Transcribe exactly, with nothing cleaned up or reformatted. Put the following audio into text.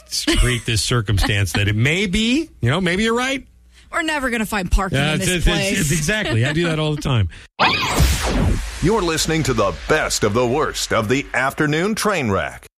just create this circumstance that it may be, you know, maybe you're right. We're never going to find parking Yeah, in it's, this it's, place. it's, it's exactly. I do that all the time. You're listening to the best of the worst of the afternoon train wreck.